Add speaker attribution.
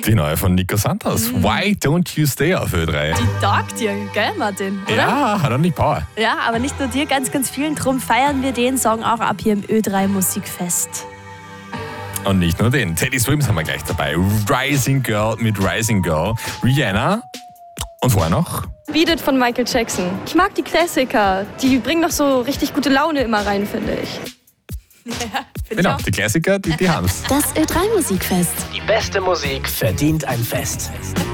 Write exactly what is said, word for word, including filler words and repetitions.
Speaker 1: Die neue von Nico Santos. Mm. Why Don't You Stay auf Ö drei.
Speaker 2: Die taugt dir, gell Martin? Oder?
Speaker 1: Ja, hat auch nicht Power.
Speaker 2: Ja, aber nicht nur dir, ganz, ganz vielen. Drum feiern wir den Song auch ab hier im Ö drei Musikfest.
Speaker 1: Und nicht nur den. Teddy Swims haben wir gleich dabei. Rising Girl mit Rising Girl. Rihanna. Und vorher noch?
Speaker 3: Beat It von Michael Jackson. Ich mag die Klassiker. Die bringen doch so richtig gute Laune immer rein, finde ich.
Speaker 2: Ja,
Speaker 1: genau, die Klassiker, die, die haben's.
Speaker 4: Das Ö drei Musikfest.
Speaker 5: Die beste Musik verdient ein Fest.